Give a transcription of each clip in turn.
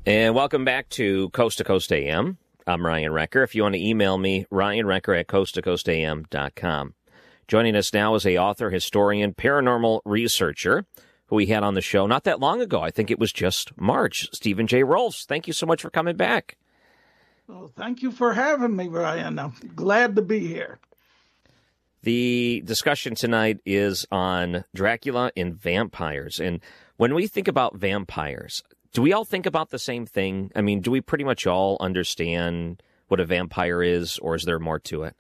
And welcome back to Coast AM. I'm Ryan Recker. If you want to email me, ryanrecker at coasttocoastam.com. Joining us now is a author, historian, paranormal researcher who we had on the show not that long ago. I think it was just March. Stephen J. Rolfs, thank you so much for coming back. Well, thank you for having me, Ryan. I'm glad to be here. The discussion tonight is on Dracula and vampires. And when we think about vampires, do we all think about the same thing? I mean, do we pretty much all understand what a vampire is, or is there more to it?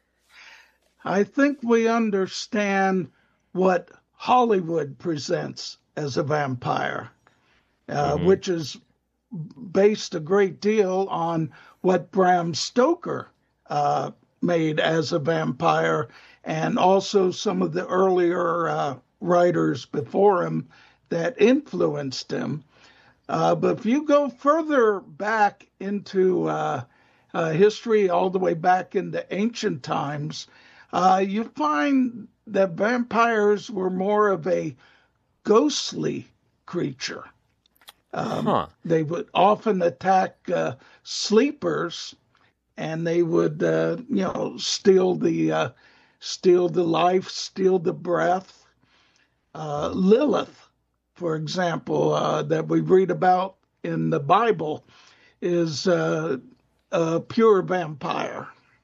I think we understand what Hollywood presents as a vampire, which is based a great deal on what Bram Stoker made as a vampire, and also some of the earlier writers before him that influenced him. But if you go further back into history, all the way back into ancient times, you find that vampires were more of a ghostly creature. They would often attack sleepers, and they would, steal the life, steal the breath. Lilith, for example, that we read about in the Bible, is a pure vampire.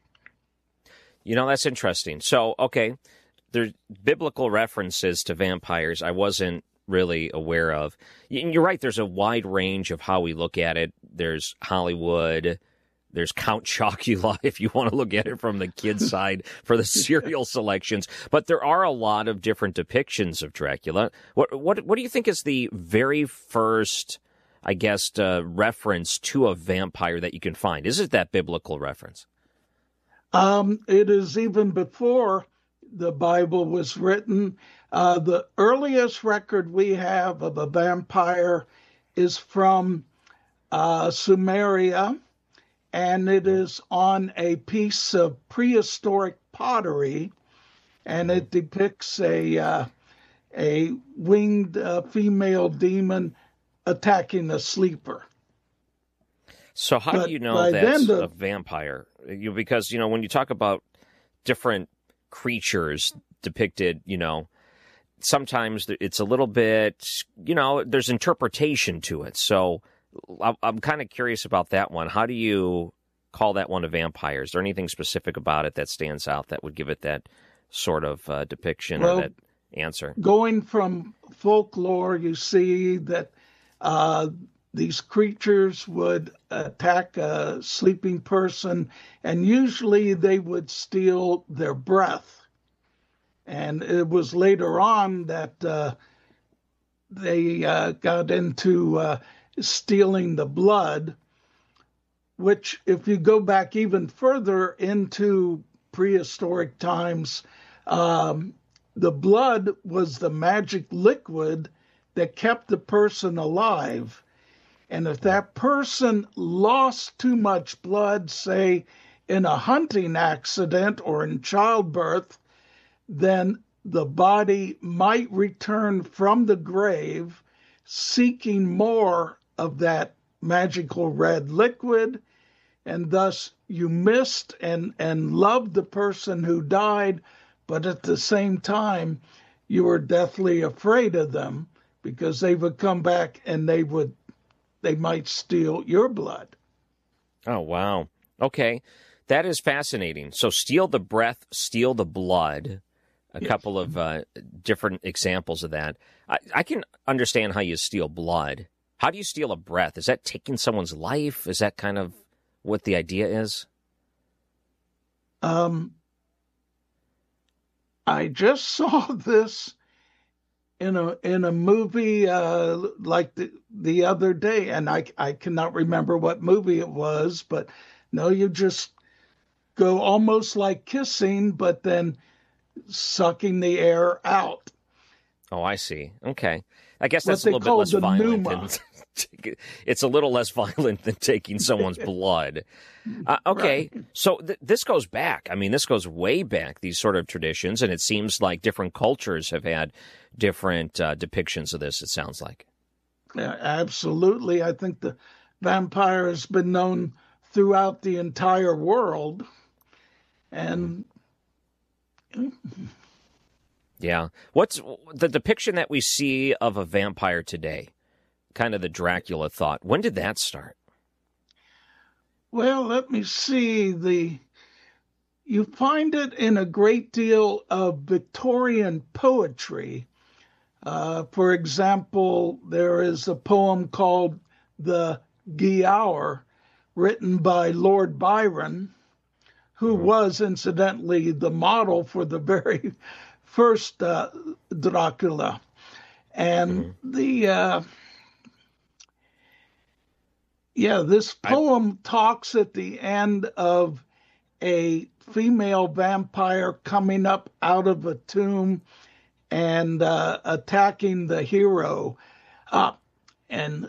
You know, that's interesting. So, okay, there's biblical references to vampires I wasn't really aware of. You're right, there's a wide range of how we look at it. There's Hollywood, there's Count Chocula, if you want to look at it from the kid's side for the cereal selections. But there are a lot of different depictions of Dracula. What do you think is the very first, I guess, reference to a vampire that you can find? Is it that biblical reference? It is even before the Bible was written. The earliest record we have of a vampire is from Sumeria, and it is on a piece of prehistoric pottery, and it depicts a winged female demon attacking a sleeper. So how do you know that's a vampire? Because, when you talk about different creatures depicted, sometimes it's a little bit, there's interpretation to it. So I'm kind of curious about that one. How do you call that one a vampire? Is there anything specific about it that stands out that would give it that sort of depiction or that answer? Going from folklore, you see that these creatures would attack a sleeping person, and usually they would steal their breath. And it was later on that they got into stealing the blood, which, if you go back even further into prehistoric times, the blood was the magic liquid that kept the person alive. And if that person lost too much blood, say in a hunting accident or in childbirth, then the body might return from the grave seeking more of that magical red liquid, and thus you missed and loved the person who died, but at the same time you were deathly afraid of them because they would come back and they might steal your blood. Oh, wow. Okay. That is fascinating. So steal the breath, steal the blood. Yes. Couple of different examples of that. I can understand how you steal blood. How do you steal a breath? Is that taking someone's life? Is that kind of what the idea is? I just saw this in a movie like the other day, and I cannot remember what movie it was, but no, you just go almost like kissing, but then sucking the air out. Oh, I see. Okay. I guess that's a little bit less violent. It's a little less violent than taking someone's blood. Okay. Right. So this goes back. I mean, this goes way back, these sort of traditions, and it seems like different cultures have had different depictions of this, it sounds like. Yeah, absolutely. I think the vampire has been known throughout the entire world. And yeah, what's the depiction that we see of a vampire today? Kind of the Dracula thought. When did that start? well, let me see. You find it in a great deal of Victorian poetry. For example, there is a poem called The Giaour, written by Lord Byron, who was incidentally the model for the very first Dracula. And this poem talks at the end of a female vampire coming up out of a tomb and attacking the hero. And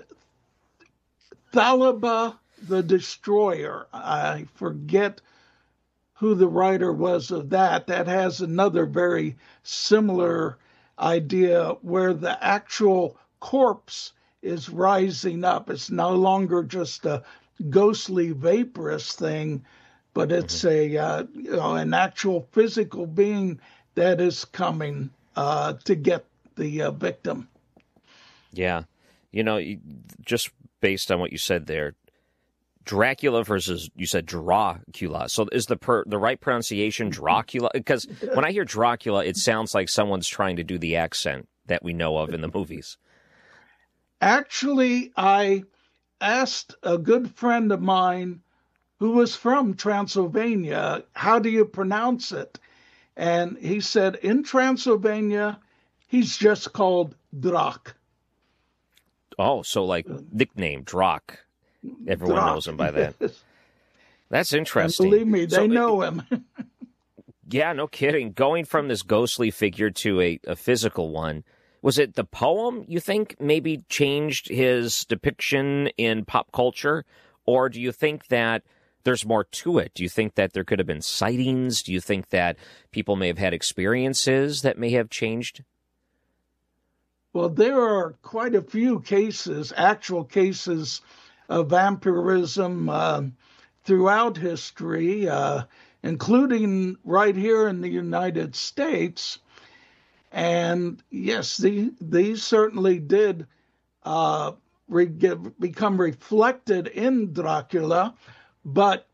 Thalaba the Destroyer, I forget who the writer was of that. That has another very similar idea where the actual corpse is rising up. It's no longer just a ghostly, vaporous thing, but it's an actual physical being that is coming to get the victim. Yeah. Just based on what you said there, Dracula versus, you said Dracula. So is the right pronunciation Dracula? Because when I hear Dracula, it sounds like someone's trying to do the accent that we know of in the movies. Actually, I asked a good friend of mine who was from Transylvania, how do you pronounce it? And he said, in Transylvania, he's just called Drac. Oh, so like nickname, Drac. Everyone knows him by that. That's interesting. And believe me, they know him. Yeah, no kidding. Going from this ghostly figure to a physical one, was it the poem you think maybe changed his depiction in pop culture? Or do you think that there's more to it? Do you think that there could have been sightings? Do you think that people may have had experiences that may have changed? Well, there are quite a few cases, actual cases of vampirism throughout history, including right here in the United States. And yes, these certainly did become reflected in Dracula, but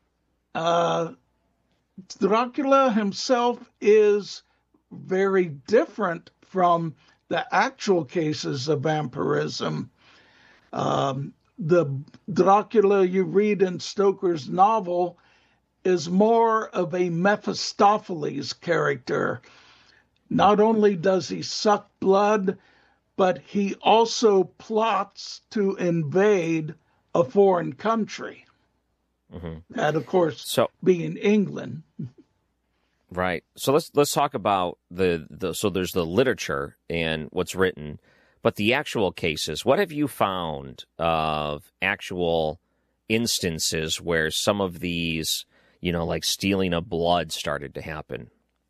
Dracula himself is very different from the actual cases of vampirism. The Dracula you read in Stoker's novel is more of a Mephistopheles character. Not only does he suck blood, but he also plots to invade a foreign country. That, of course, being England. Right. So let's talk about so there's the literature and what's written, but the actual cases. What have you found of actual instances where some of these, like stealing of blood started to happen?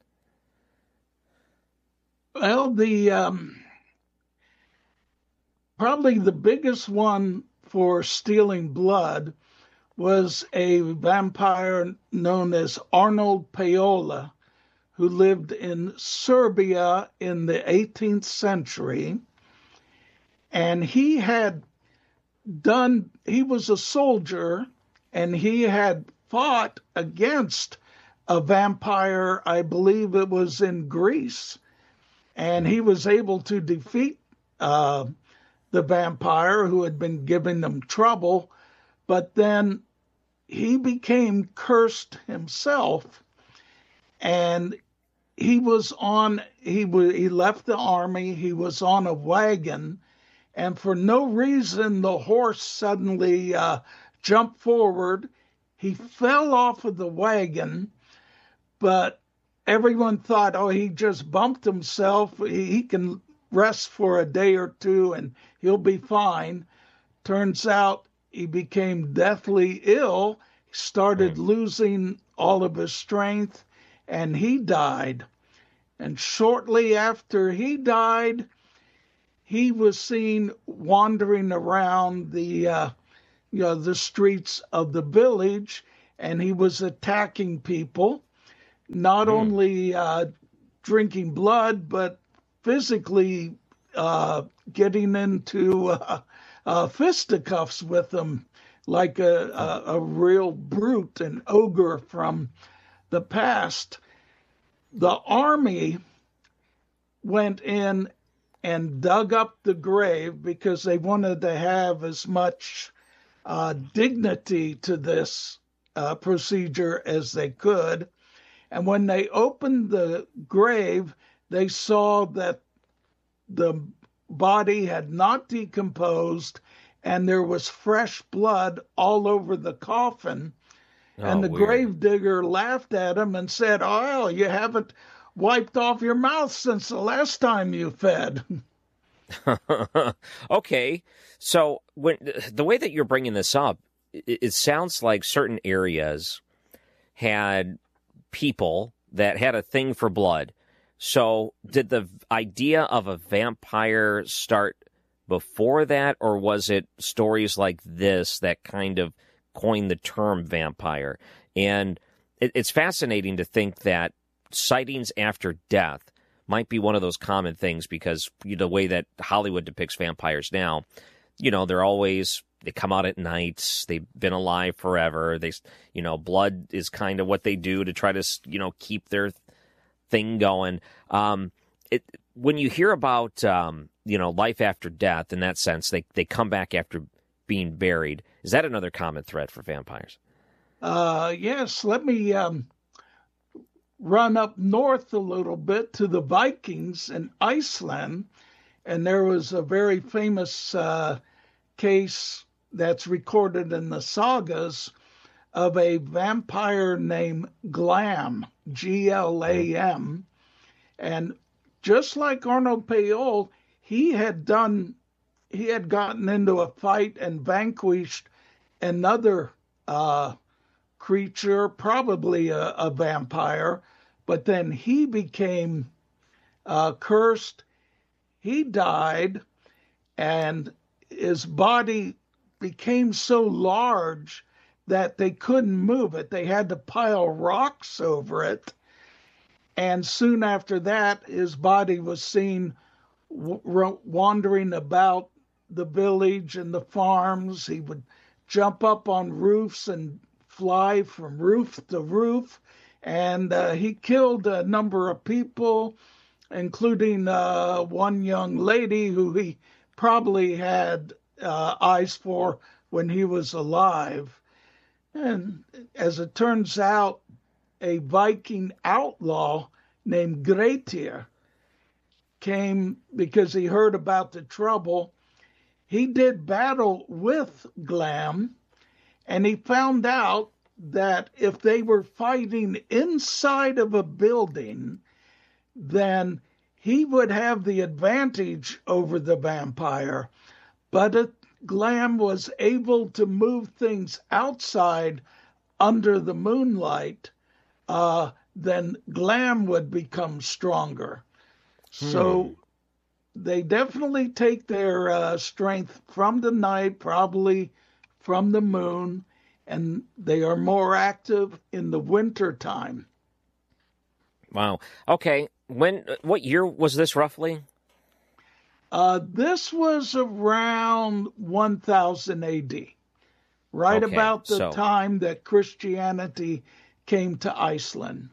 Well, probably the biggest one for stealing blood was a vampire known as Arnold Paola, who lived in Serbia in the 18th century. And he was a soldier, and he had fought against a vampire, I believe it was in Greece. And he was able to defeat the vampire who had been giving them trouble. But then he became cursed himself, and he left the army. He was on a wagon, and for no reason, the horse suddenly jumped forward. He fell off of the wagon, but everyone thought, oh, he just bumped himself. He can rest for a day or two, and he'll be fine. Turns out he became deathly ill, started losing all of his strength, and he died. And shortly after he died, he was seen wandering around the the streets of the village, and he was attacking people, not Hmm. only drinking blood, but physically getting into fisticuffs with them like a real brute, an ogre from the past. The army went in and dug up the grave because they wanted to have as much dignity to this procedure as they could. And when they opened the grave, they saw that the body had not decomposed and there was fresh blood all over the coffin. Oh, And the weird. grave digger laughed at him and said, "Oh, you haven't wiped off your mouth since the last time you fed." Okay, so when the way that you're bringing this up, it sounds like certain areas had people that had a thing for blood. So, did the idea of a vampire start before that, or was it stories like this that kind of coined the term vampire? And it's fascinating to think that sightings after death might be one of those common things because the way that Hollywood depicts vampires now, they're always they come out at nights. They've been alive forever. Blood is kind of what they do to try to, keep their thing going. When you hear about, life after death in that sense, they come back after being buried. Is that another common thread for vampires? Yes, let me run up north a little bit to the Vikings in Iceland. And there was a very famous case that's recorded in the sagas of a vampire named Glam, Glam. And just like Arnold Payol, he had gotten into a fight and vanquished another creature, probably a vampire, but then he became cursed. He died, and his body became so large that they couldn't move it. They had to pile rocks over it. And soon after that, his body was seen wandering about the village and the farms. He would jump up on roofs and fly from roof to roof. And he killed a number of people, including one young lady who he probably had eyes for when he was alive. And as it turns out, a Viking outlaw named Grettir came because he heard about the trouble. He did battle with Glam, and he found out that if they were fighting inside of a building, then he would have the advantage over the vampire. But if Glam was able to move things outside under the moonlight, then Glam would become stronger. Hmm. So they definitely take their strength from the night, probably from the moon, and they are more active in the winter time. Wow. Okay. What year was this roughly? This was around 1000 AD, right Okay. about the So time that Christianity came to Iceland.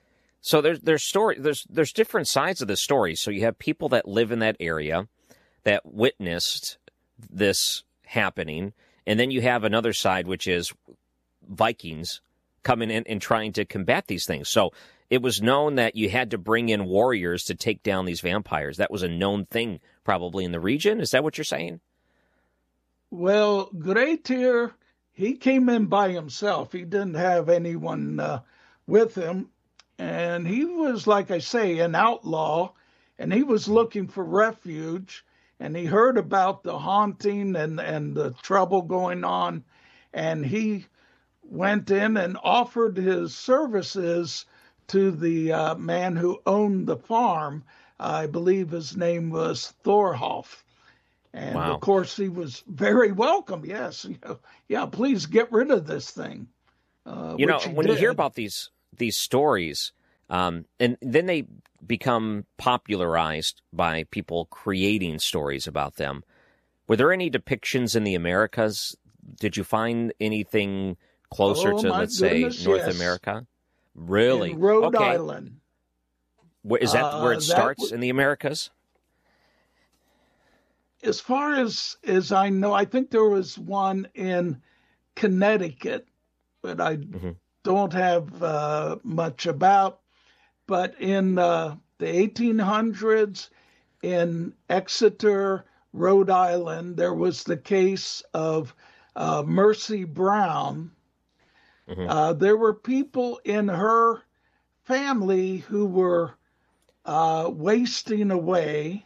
there's different sides of the story. So you have people that live in that area that witnessed this happening, and then you have another side which is Vikings coming in and trying to combat these things. So it was known that you had to bring in warriors to take down these vampires. That was a known thing probably in the region. Is that what you're saying? Well, Grettir, he came in by himself. He didn't have anyone with him. And he was, like I say, an outlaw, and he was looking for refuge. And he heard about the haunting and the trouble going on. And he went in and offered his services to the man who owned the farm. I believe his name was Thorolf. And Wow. of course, he was very welcome. Yes, yeah, please get rid of this thing. When you hear about these stories, and then they become popularized by people creating stories about them. Were there any depictions in the Americas? Did you find anything closer to, let's say, North America? Really? In Rhode Island. Is that where it starts, in the Americas? As far as I know, I think there was one in Connecticut, but I don't have much about. But in the 1800s, in Exeter, Rhode Island, there was the case of Mercy Brown. There were people in her family who were wasting away,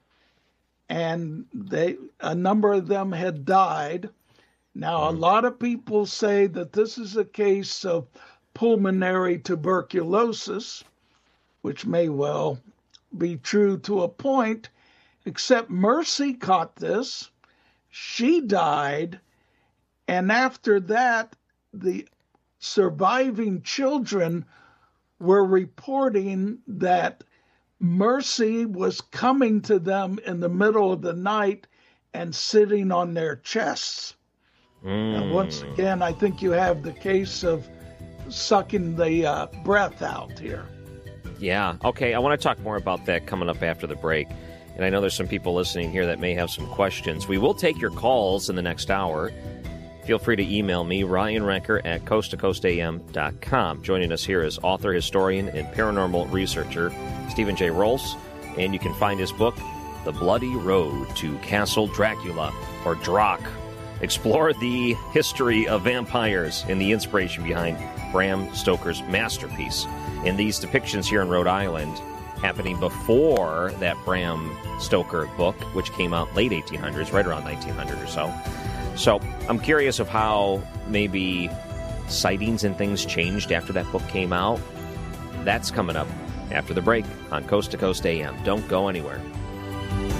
and a number of them had died. Now, a lot of people say that this is a case of pulmonary tuberculosis, which may well be true to a point, except Mercy caught this. She died, and after that, the surviving children were reporting that Mercy was coming to them in the middle of the night and sitting on their chests. Now, once again, I think you have the case of sucking the breath out here. Yeah. Okay, I want to talk more about that coming up after the break. And I know there's some people listening here that may have some questions. We will take your calls in the next hour. Feel free to email me, Ryan Renker, at coasttocoastam.com. Joining us here is author, historian, and paranormal researcher Stephen J. Rolfs. And you can find his book, The Bloody Road to Castle Dracula, or Drac. Explore the history of vampires and the inspiration behind Bram Stoker's masterpiece. And these depictions here in Rhode Island happening before that Bram Stoker book, which came out late 1800s, right around 1900 or so. So I'm curious of how maybe sightings and things changed after that book came out. That's coming up after the break on Coast to Coast AM. Don't go anywhere.